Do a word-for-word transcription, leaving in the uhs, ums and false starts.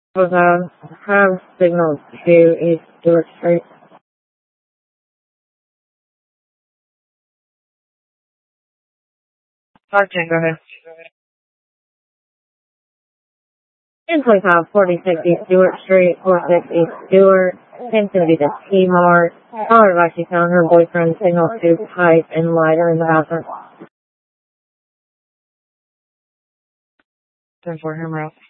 Was uh, have signal to East Stewart Street. Sergeant, go ahead. ten twenty-five forty-six East Stewart Street, forty-six East Stewart. ten seventy to T-Mart. Caller advice she found her boyfriend signal to pipe and lighter in the bathroom. ten four, hammer out.